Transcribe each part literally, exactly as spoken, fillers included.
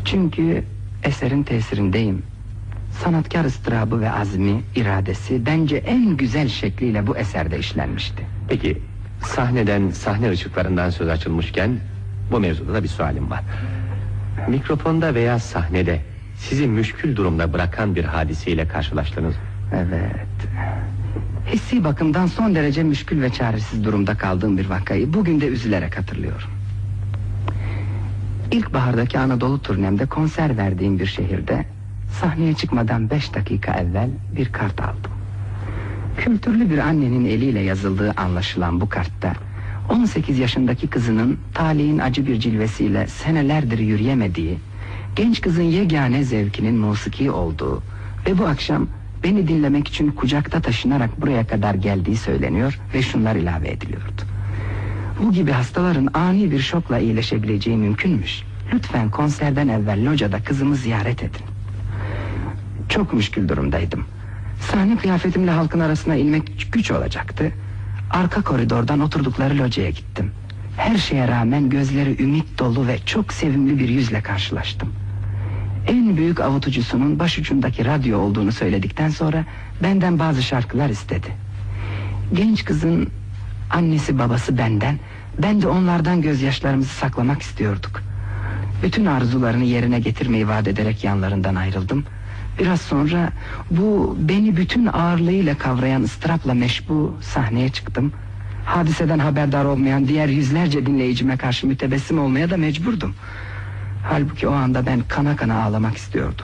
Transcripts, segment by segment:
Çünkü eserin tesirindeyim. Sanatkar ıstırabı ve azmi, iradesi bence en güzel şekliyle bu eserde işlenmişti. Peki, sahneden, sahne ışıklarından söz açılmışken bu mevzuda da bir sualim var. Mikrofonda veya sahnede sizi müşkül durumda bırakan bir hadiseyle karşılaştınız mı? Evet. Hissi bakımdan son derece müşkül ve çaresiz durumda kaldığım bir vakayı bugün de üzülerek hatırlıyorum. İlkbahardaki Anadolu turnemde konser verdiğim bir şehirde sahneye çıkmadan beş dakika evvel bir kart aldım. Kültürlü bir annenin eliyle yazıldığı anlaşılan bu kartta on sekiz yaşındaki kızının talihin acı bir cilvesiyle senelerdir yürüyemediği, genç kızın yegane zevkinin musiki olduğu ve bu akşam beni dinlemek için kucakta taşınarak buraya kadar geldiği söyleniyor ve şunlar ilave ediliyordu. Bu gibi hastaların ani bir şokla iyileşebileceği mümkünmüş. Lütfen konserden evvel locada kızımı ziyaret edin. Çok müşkül durumdaydım. Sahne kıyafetimle halkın arasına inmek güç olacaktı. Arka koridordan oturdukları locaya gittim. Her şeye rağmen gözleri ümit dolu ve çok sevimli bir yüzle karşılaştım. En büyük avutucusunun başucundaki radyo olduğunu söyledikten sonra benden bazı şarkılar istedi. Genç kızın annesi babası benden, ben de onlardan gözyaşlarımızı saklamak istiyorduk. Bütün arzularını yerine getirmeyi vaat ederek yanlarından ayrıldım. Biraz sonra bu beni bütün ağırlığıyla kavrayan ıstırapla meşbu sahneye çıktım. Hadiseden haberdar olmayan diğer yüzlerce dinleyicime karşı mütebessim olmaya da mecburdum. Halbuki o anda ben kana kana ağlamak istiyordum.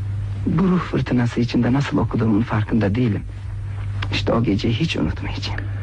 Bu ruh fırtınası içinde nasıl okuduğumun farkında değilim. İşte o geceyi hiç unutmayacağım.